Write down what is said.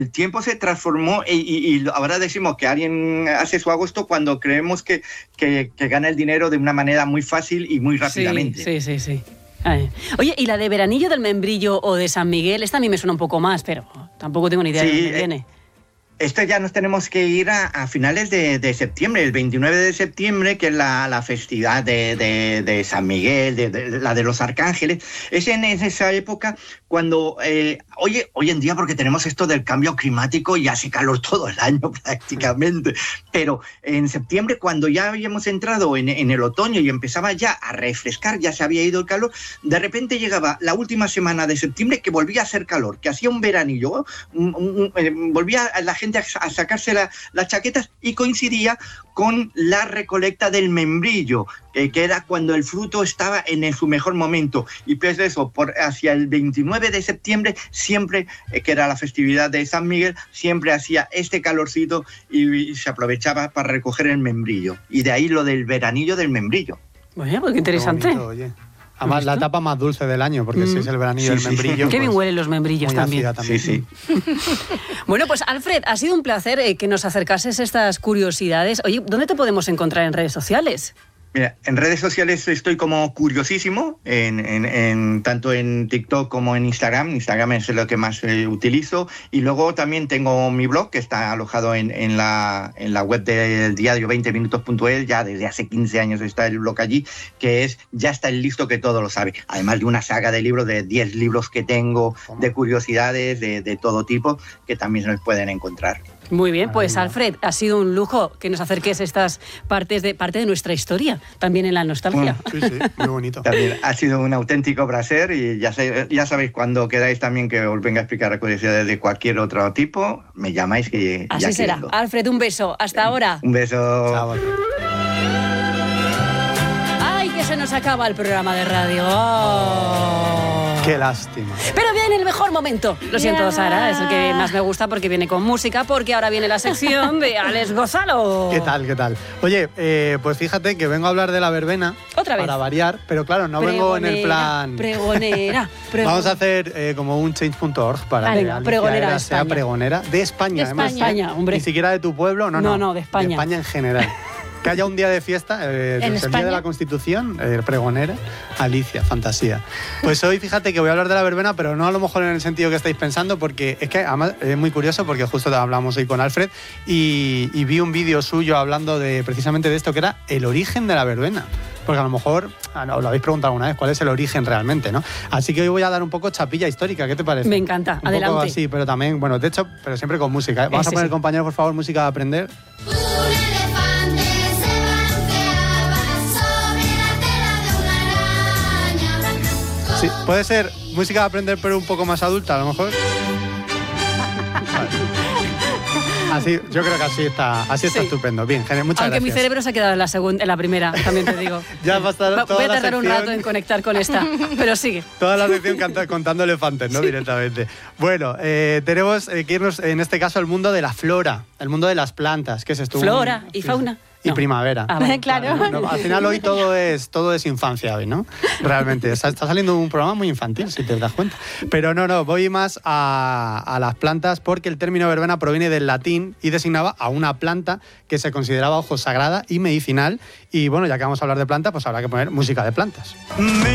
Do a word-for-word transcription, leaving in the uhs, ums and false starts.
El tiempo se transformó y, y, y ahora decimos que alguien hace su agosto cuando creemos que, que, que gana el dinero de una manera muy fácil y muy rápidamente. Sí, sí, sí, sí. Ay. Oye, ¿y la de Veranillo del Membrillo o de San Miguel? Esta a mí me suena un poco más, pero tampoco tengo ni idea sí, de dónde viene. Eh... Esto ya nos tenemos que ir a, a finales de, de septiembre, el veintinueve de septiembre, que es la, la festividad de, de, de San Miguel, de, de, la de los arcángeles. Es en esa época cuando, eh, oye, hoy en día, porque tenemos esto del cambio climático y hace calor todo el año prácticamente, pero en septiembre, cuando ya habíamos entrado en, en el otoño y empezaba ya a refrescar, ya se había ido el calor, de repente llegaba la última semana de septiembre que volvía a hacer calor, que hacía un veranillo, un, un, un, eh, volvía a la gente a sacarse la, las chaquetas y coincidía con la recolecta del membrillo, eh, que era cuando el fruto estaba en, en su mejor momento. Y pues eso, por hacia el veintinueve de septiembre, siempre, eh, que era la festividad de San Miguel, siempre hacía este calorcito y, y se aprovechaba para recoger el membrillo. Y de ahí lo del veranillo del membrillo. Oye, pues qué interesante. Qué bonito, oye. Además, la etapa más dulce del año, porque mm. si es el veranillo sí, del membrillo... Sí. Qué bien pues, huelen los membrillos también. también. Sí, sí. Bueno, pues Alfred, ha sido un placer eh, que nos acercases estas curiosidades. Oye, ¿dónde te podemos encontrar en redes sociales? Mira, en redes sociales estoy como curiosísimo, en, en, en, tanto en TikTok como en Instagram. Instagram es lo que más eh, utilizo. Y luego también tengo mi blog, que está alojado en, en, la, en la web del diario veinte minutos punto es. Ya desde hace quince años está el blog allí, que es Ya está el listo que todo lo sabe. Además de una saga de libros, de diez libros que tengo, de curiosidades de, de todo tipo, que también se nos pueden encontrar. Muy bien, pues Alfred, ha sido un lujo que nos acerques estas partes de parte de nuestra historia, también en la nostalgia. Mm, sí, sí, muy bonito. También ha sido un auténtico placer y ya, sé, ya sabéis, cuando queráis también que os venga a explicar curiosidades de cualquier otro tipo, me llamáis que Así ya será. Quiero. Alfred, un beso. Hasta ahora. Un beso. Chao, Alfred. ¡Ay, que se nos acaba el programa de radio! Oh. Qué lástima. Pero viene el mejor momento. Lo siento, yeah. Sara, es el que más me gusta porque viene con música, porque ahora viene la sección de Alex Gonzalo. ¿Qué tal, qué tal? Oye, eh, pues fíjate que vengo a hablar de la verbena. Otra vez. Para variar, pero claro, no pregonera, vengo en el plan... Pregonera, pregonera. Vamos a hacer eh, como un change punto org para Venga, que pregonera sea pregonera de España. De España, además, España, hombre. Ni siquiera de tu pueblo, no, no. No, no, de España. De España en general. Que haya un día de fiesta, eh, el día de la Constitución, eh, pregonera, Alicia, fantasía. Pues hoy fíjate que voy a hablar de la verbena, pero no a lo mejor en el sentido que estáis pensando, porque es que además es muy curioso, porque justo hablamos hoy con Alfred y, y vi un vídeo suyo hablando de precisamente de esto, que era el origen de la verbena. Porque a lo mejor, os lo habéis preguntado alguna vez, ¿cuál es el origen realmente, no? Así que hoy voy a dar un poco chapilla histórica, ¿qué te parece? Me encanta, un adelante. Un poco así, pero también, bueno, de hecho, pero siempre con música, ¿eh? Vamos Ese, a poner, sí. compañero, por favor, música de aprender. Sí, puede ser música de aprender, pero un poco más adulta, a lo mejor. Vale. Así, yo creo que así está, así está sí. estupendo. Bien, genial, muchas Aunque gracias. mi cerebro se ha quedado en la segunda, en la primera, también te digo. Ya va a estar va, toda Voy a tardar la sección, un rato en conectar con esta, pero sigue. Toda la sección canta, contando elefantes, ¿no? Sí. Directamente. Bueno, eh, tenemos eh, que irnos, en este caso, al mundo de la flora, el mundo de las plantas, que es esto. Flora y fauna. Y no. primavera. Ah, vale. Claro. No, al final hoy todo es, todo es infancia hoy, ¿no? Realmente. Está saliendo un programa muy infantil, si te das cuenta. Pero no, no, voy más a, a las plantas porque el término verbena proviene del latín y designaba a una planta que se consideraba ojo sagrada y medicinal. Y bueno, ya que vamos a hablar de plantas, pues habrá que poner música de plantas.